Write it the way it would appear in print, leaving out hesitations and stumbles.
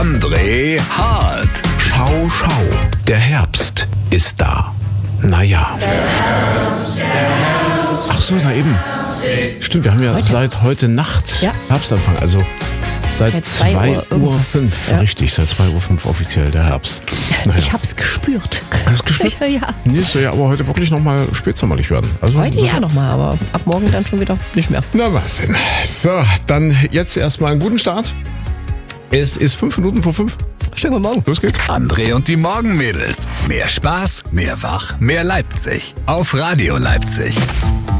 André Hart. Schau, schau, der Herbst ist da. Naja. Ach so, na eben. Stimmt, wir haben ja seit heute Nacht Herbstanfang, also seit 2:05 Uhr. Ja. Richtig, seit 2:05 Uhr offiziell der Herbst. Naja. Ich hab's gespürt. Hast du gespürt? Ja. Nee, soll ja aber heute wirklich nochmal spätsommerlich werden. Also Heute ja nochmal, aber ab morgen dann schon wieder nicht mehr. Na, Wahnsinn. So, dann jetzt erstmal einen guten Start. Es ist 5 Minuten vor 5. Schönen guten Morgen. Los geht's. André und die Morgenmädels. Mehr Spaß, mehr Wach, mehr Leipzig. Auf Radio Leipzig.